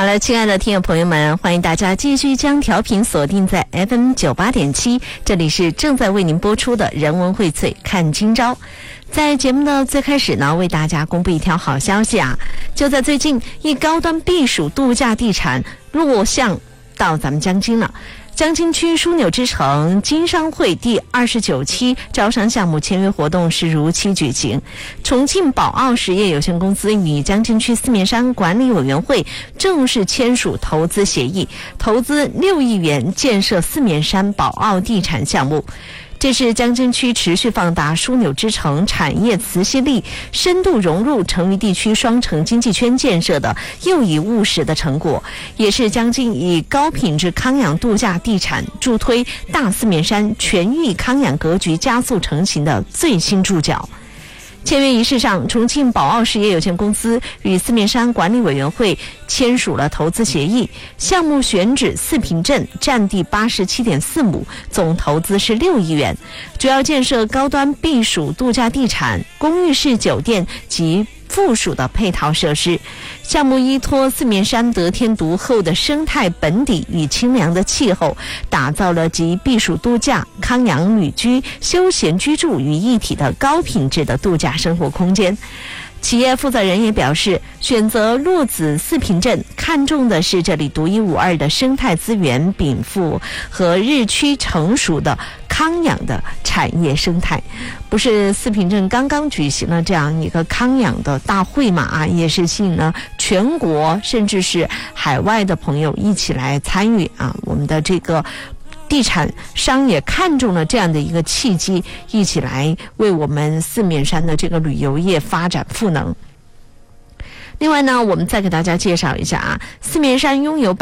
好了，亲爱的听友朋友们，欢迎大家继续将调频锁定在 FM 98.7，这里是正在为您播出的人文荟萃看今朝。在节目的最开始呢，为大家公布一条好消息啊，就在最近，一高端避暑度假地产落项到咱们江津了。江津区枢纽之城经商会第29期招商项目签约活动是如期举行。重庆宝奥实业有限公司与江津区四面山管理委员会正式签署投资协议，投资6亿元建设四面山宝奥地产项目。这是江津区持续放大枢纽之城产业磁吸力，深度融入成渝地区双城经济圈建设的又一务实的成果，也是江津以高品质康养度假地产助推大四面山全域康养格局加速成型的最新注脚。签约仪式上，重庆宝奥实业有限公司与四面山管理委员会签署了投资协议，项目选址四平镇，占地87.4亩，总投资是6亿元，主要建设高端避暑度假地产、公寓式酒店及附属的配套设施。项目依托四面山得天独厚的生态本底与清凉的气候，打造了集避暑度假、康养旅居、休闲居住于一体的高品质的度假生活空间。企业负责人也表示，选择落子四平镇，看重的是这里独一无二的生态资源禀赋和日趋成熟的康养的产业生态。不是四平镇刚刚举行了这样一个康养的大会嘛？也是吸引了全国甚至是海外的朋友一起来参与啊！我们的这个地产商也看中了这样的一个契机，一起来为我们四面山的这个旅游业发展赋能。另外呢，我们再给大家介绍一下啊，四面山拥有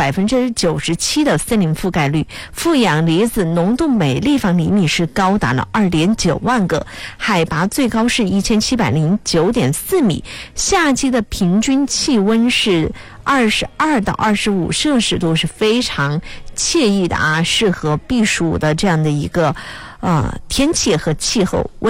97%的森林覆盖率，负氧离子浓度每立方厘米是高达了2.9万个，海拔最高是1709.4米，夏季的平均气温是22到25摄氏度，是非常惬意的啊，适合避暑的这样的一个天气和气候。